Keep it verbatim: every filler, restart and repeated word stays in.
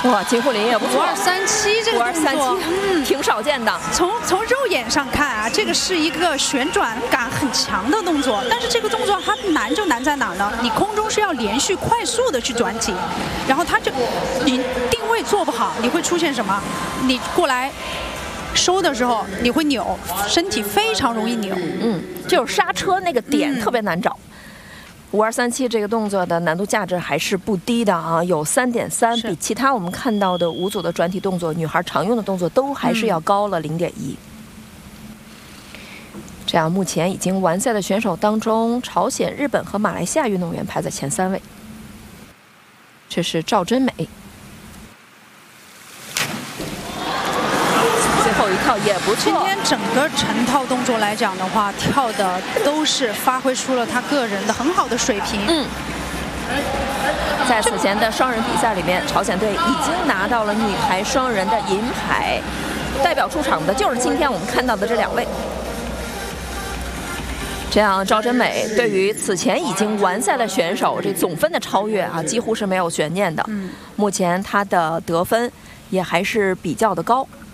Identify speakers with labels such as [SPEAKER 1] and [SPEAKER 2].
[SPEAKER 1] 哇，金护林也不错，
[SPEAKER 2] 五二三七这个动作，
[SPEAKER 1] 嗯，挺少见的。
[SPEAKER 2] 从从肉眼上看啊，这个是一个旋转感很强的动作，但是这个动作它难就难在哪儿呢？你空中是要连续快速的去转体，然后它就你定位做不好，你会出现什么？你过来收的时候你会扭，身体非常容易扭。
[SPEAKER 1] 嗯，就是刹车那个点
[SPEAKER 2] 嗯
[SPEAKER 1] 特别难找。五二三七这个动作的难度价值还是不低的啊，有三点三，比其他我们看到的五组的转体动作，女孩常用的动作都还是要高了零点一。这样，目前已经完赛的选手当中，朝鲜、日本和马来西亚运动员排在前三位。这是赵真美。最后一套也不错。
[SPEAKER 2] 今天整个成套动作来讲的话，跳的都是发挥出了他个人的很好的水平。
[SPEAKER 1] 嗯，在此前的双人比赛里面，朝鲜队已经拿到了女排双人的银牌，代表出场的就是今天我们看到的这两位。这样，赵真美对于此前已经完赛的选手，这总分的超越啊，几乎是没有悬念的。
[SPEAKER 2] 嗯，
[SPEAKER 1] 目前她的得分也还是比较的高。